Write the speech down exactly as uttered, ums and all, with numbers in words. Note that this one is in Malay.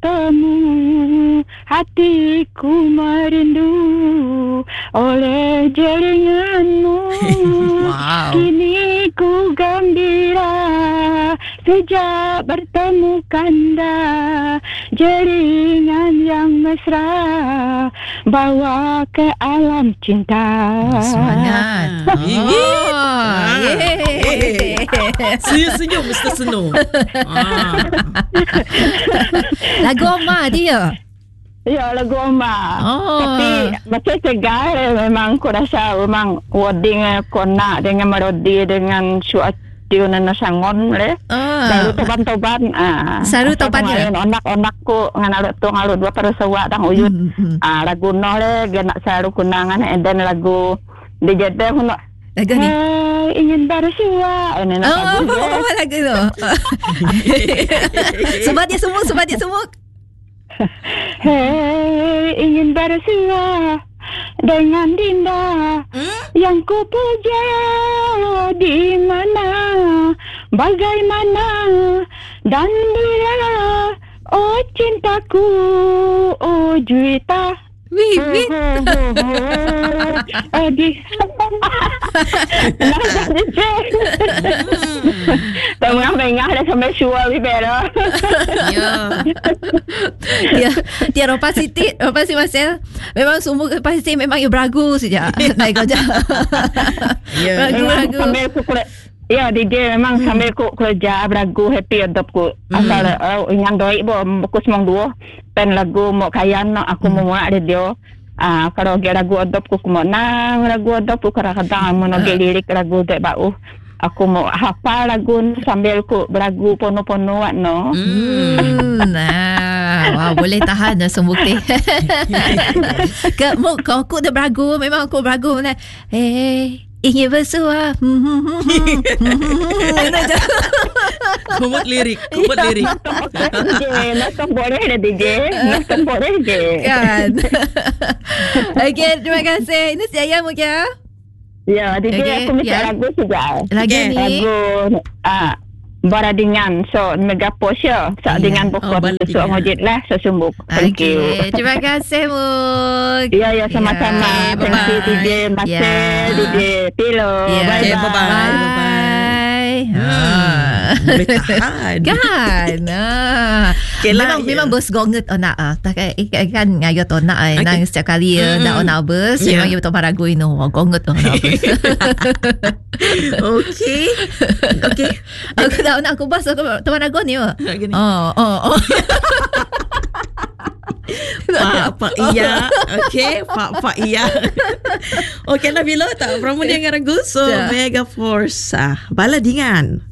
bertemu, hatiku merindu oleh jaringanmu. Wow. Kini ku gembira sejak bertemu kanda, jaringan yang mesra bawa ke alam cinta. Semangat. Ah. Oh, yeay. Senyum-senyum Mister Snow. ah. Lagu Oma dia. Ya, lagu Oma. Oh. Tapi macam segar memang aku rasa memang wording aku nak dengan melodi dengan suatu nana sangon le. Oh. Lalu toban-toban. Ah. Saru toban dia. Onak-onak ku ngan tu ngalu dua para sewa dang uyut. Hmm, hmm. Ah, lagu no le genak saru kunangan and then lagu dijede kuno. Lagu ni. Hai, ingin bersua. Ini nak Oh, lagu apa, dia. apa lagu tu? Sebab dia semua, sebab dia semua. Hei, ingin bersua dengan Dinda Hmm? yang ku puja di mana, bagaimana dan bila, oh cintaku, oh Juwita. Wih, wih. Adi. Nak jadi cek. Tengah-tengah dah sampai suar ni betul. Ya. Dia, dia Ropa Siti, Ropa Si Marcel. Memang semua Ropa Siti memang ia beragu saja. Naik kerja. Ya. Ragu-ragu. Sambil ku kule, ya D J memang hmm. sambil ku kerja beragu happy adop ku. Asal uh, ingat doi bo buku semang dua. Pen lagu mau kayan no aku mau mulai dia. Ah kalau ge lagu adop ku mau nang lagu adop ku kadang-kadang mau ge lirik lagu dek bau. Aku mau hafal lagu sambil ku beragu pono-pono no. Hmm, nah, wah, boleh tahan dah sembukti. Ke mu kau aku dah beragu, memang aku beragu mana. Eh, ingin bersua. Kumut lirik, kumut lirik. Nak boleh dah D J, nak boleh je. Kan. Okey, terima kasih. Ini saya Mukia. Ya, D J Okay, aku minta ya. lagu saja. Lagi Okay. ni. Lagu ah Baradingan so mega posya Ya. sak dengan Oh, pokok Baradingan. so ngojit lah sesumbuk. Thank you. Okey, terima kasih Muk. Ya ya sama-sama. Ya, Thank you D J bye-bye. Marcel, Ya. D J Pilo. Ya. Bye Okay, bye. bye-bye. Bye. Hmm, boleh tahan. Kan. Ah. Okay lah, memang ya. memang bos gonget onak ah. Tak kan eh, kan ngayo to nak ai Okay. nang setiap kali ya Mm. dak onak bos Ya. memang you betul paragu ino gonget onak bos. Okey. Okey. Aku dak onak aku bos aku tu paragu ni. Oh Gini. oh oh. Pak, Pak Iya. Okey, Pak, Pak Iya. Okey lah bila tak Pramudia dengan ragu. So, Ya. Mega Force. Ah, Baladingan.